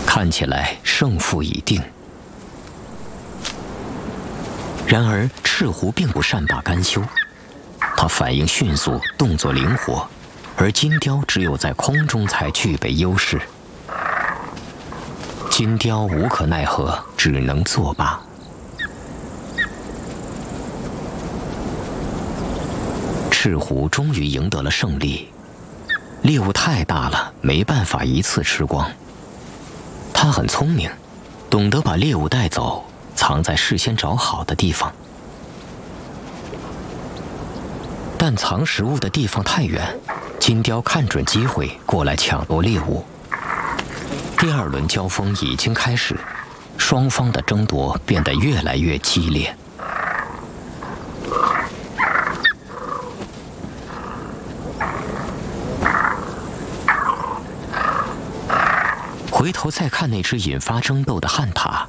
看起来胜负已定。然而赤狐并不善罢甘休，他反应迅速，动作灵活，而金雕只有在空中才具备优势。金雕无可奈何，只能作罢。赤狐终于赢得了胜利，猎物太大了，没办法一次吃光。他很聪明，懂得把猎物带走，藏在事先找好的地方。但藏食物的地方太远，金雕看准机会过来抢夺猎物。第二轮交锋已经开始，双方的争夺变得越来越激烈。回头再看那只引发争斗的旱獭，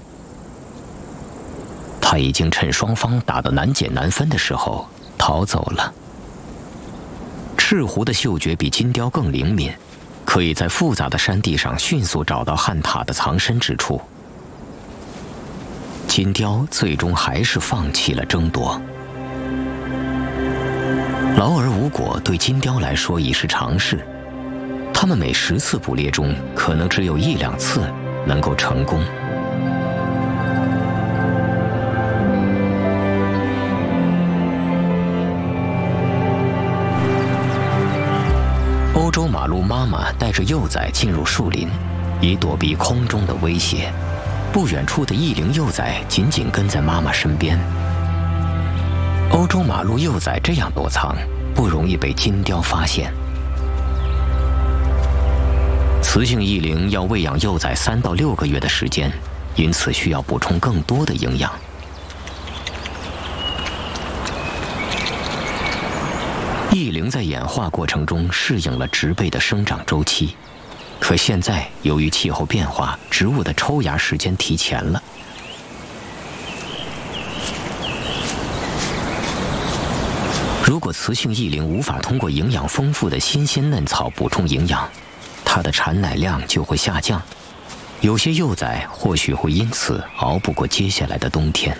它已经趁双方打得难解难分的时候逃走了。赤狐的嗅觉比金雕更灵敏，可以在复杂的山地上迅速找到旱獭的藏身之处。金雕最终还是放弃了争夺。劳而无果对金雕来说已是常事，他们每10次捕猎中可能只有1、2次能够成功。欧洲马鹿妈妈带着幼崽进入树林，以躲避空中的威胁。不远处的异龄幼崽紧紧跟在妈妈身边。欧洲马鹿幼崽这样躲藏，不容易被金雕发现。雌性异龄要喂养幼崽3到6个月的时间，因此需要补充更多的营养。异龄在演化过程中适应了植被的生长周期，可现在由于气候变化，植物的抽芽时间提前了。如果雌性异龄无法通过营养丰富的新鲜嫩草补充营养，它的产奶量就会下降，有些幼崽或许会因此熬不过接下来的冬天。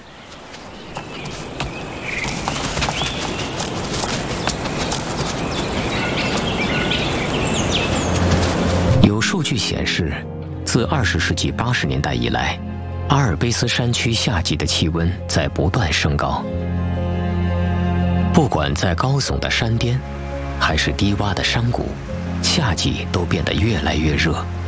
有数据显示，自20世纪80年代以来，阿尔卑斯山区夏季的气温在不断升高。不管在高耸的山巅，还是低洼的山谷，夏季都变得越来越热。